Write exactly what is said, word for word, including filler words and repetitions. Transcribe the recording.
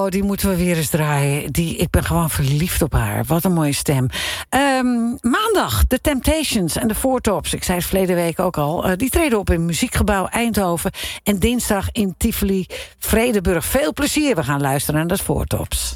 Oh, die moeten we weer eens draaien. Die, ik ben gewoon verliefd op haar. Wat een mooie stem. Um, maandag, de Temptations en de Four Tops. Ik zei het verleden week ook al. Uh, die treden op in Muziekgebouw Eindhoven. En dinsdag in Tivoli Vredenburg. Veel plezier. We gaan luisteren naar de Four Tops.